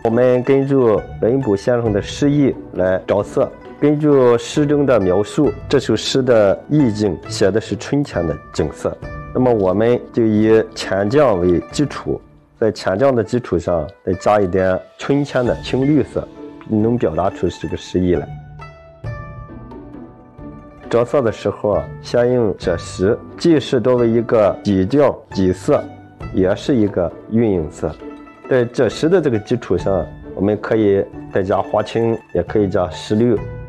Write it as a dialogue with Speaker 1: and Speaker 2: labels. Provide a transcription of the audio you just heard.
Speaker 1: 我们根据文保先生的诗意来着色，根据诗中的描述，这首诗的意境写的是春天的景色。那么我们就以浅绛为基础，在浅绛的基础上再加一点春天的青绿色，能表达出这个诗意来。着色的时候先用赭石，既是作为一个底调底色，也是一个晕影色。在赭石的这个基础上，我们可以再加花青，也可以加石绿。